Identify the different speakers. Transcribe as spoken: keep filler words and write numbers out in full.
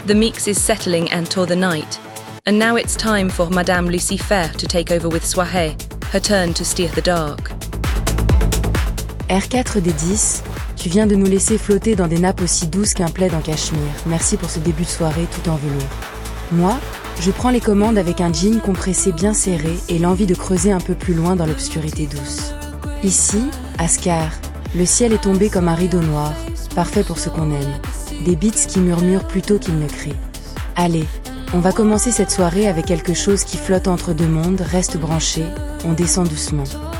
Speaker 1: The mix is settling into the night, and now it's time for Madame Lucifer to take over with Soirée, her turn to steer the dark.
Speaker 2: R quatre des dix, tu viens de nous laisser flotter dans des nappes aussi douces qu'un plaid en cachemire. Merci pour ce début de soirée tout en velours. Moi, je prends les commandes avec un jean compressé bien serré et l'envie de creuser un peu plus loin dans l'obscurité douce. Ici, à Scar, le ciel est tombé comme un rideau noir, parfait pour ce qu'on aime. Des beats qui murmurent plutôt qu'ils ne crient. Allez, on va commencer cette soirée avec quelque chose qui flotte entre deux mondes, reste branché, on descend doucement.